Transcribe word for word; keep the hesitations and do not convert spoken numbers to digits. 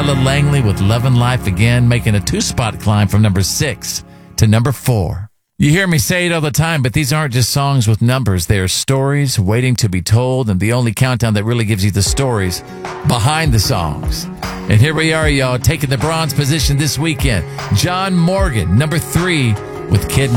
Ella Langley with Love and Life Again, making a two-spot climb from number six to number four. You hear me say it all the time, but these aren't just songs with numbers. They are stories waiting to be told, and the only countdown that really gives you the stories behind the songs. And here we are, y'all, taking the bronze position this weekend. John Morgan, number three, with Kid